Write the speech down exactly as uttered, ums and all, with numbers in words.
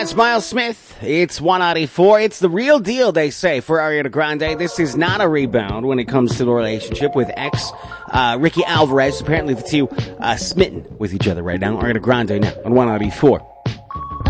That's Miles Smith. It's one ninety-four. It's the real deal, they say, for Ariana Grande. This is not a rebound when it comes to the relationship with ex uh, Ricky Alvarez. Apparently the two uh, smitten with each other right now. Ariana Grande now on one ninety-four.